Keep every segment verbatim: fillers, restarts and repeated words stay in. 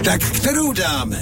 Tak kterou dáme?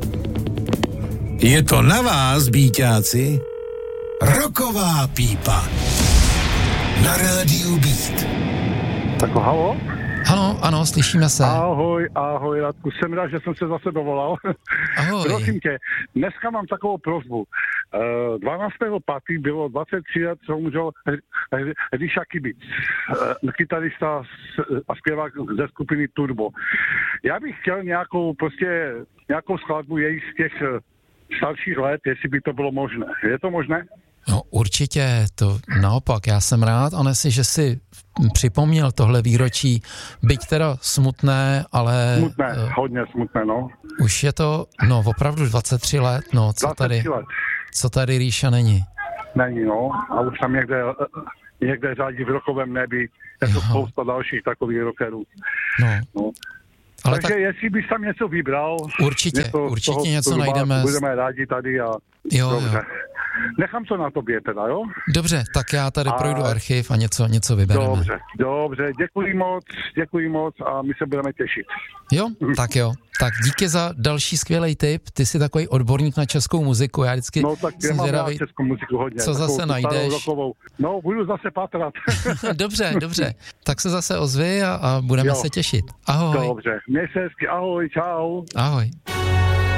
Je to na vás, bíťáci. Rocková pípa. Na rádiu Beat. Tak halo? Ano, ano, slyšíme se. Ahoj, ahoj, Radku, jsem rád, že jsem se zase dovolal. Ahoj. Prosím tě, dneska mám takovou prosbu. dvanáctého pátého bylo dvacet tři let, co umřel Ríša Kibic, kytarista a zpěvák ze skupiny Turbo. Já bych chtěl nějakou, prostě, nějakou skladbu jejich z těch starších let, jestli by to bylo možné. Je to možné? No určitě, to naopak, já jsem rád, Onesi, že si připomněl tohle výročí, byť teda smutné, ale... Smutné, uh, hodně smutné, no. Už je to, no opravdu dvacet tři let, no, co tady, let. co tady Ríša není. Není, no, a už tam někde, někde řádí v rokovém nebi, jako spousta dalších takových rockerů. No. no. Ale Takže tak... jestli bys tam něco vybral... Určitě, něco určitě toho, něco zhruba, najdeme. Budeme rádi tady a... Jo, dobře. jo. Nechám to na tobě teda, jo? Dobře, tak já tady a... projdu archiv a něco, něco vybereme. Dobře, dobře, děkuji moc, děkuji moc a my se budeme těšit. Jo, tak jo. Tak díky za další skvělý tip. Ty jsi takový odborník na českou muziku, já vždycky no, tak jsem zvědavý, českou muziku hodně, co zase najdeš. No, budu zase pátrat. Dobře, dobře. Tak se zase ozvi a, a budeme jo. se těšit. Ahoj. Dobře, měj se hezky, ahoj, čau. Ahoj.